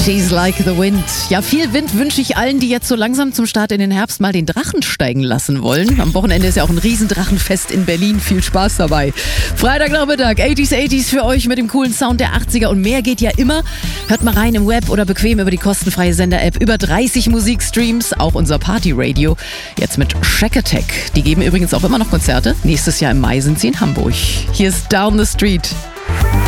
She's like the wind. Ja, viel Wind wünsche ich allen, die jetzt so langsam zum Start in den Herbst mal den Drachen steigen lassen wollen. Am Wochenende ist ja auch ein Riesendrachenfest in Berlin. Viel Spaß dabei. Freitagnachmittag, 80s für euch mit dem coolen Sound der 80er und mehr geht ja immer. Hört mal rein im Web oder bequem über die kostenfreie Sender-App. Über 30 Musikstreams, auch unser Party-Radio. Jetzt mit Shack Attack. Die geben übrigens auch immer noch Konzerte. Nächstes Jahr im Mai sind sie in Hamburg. Hier ist Down the Street.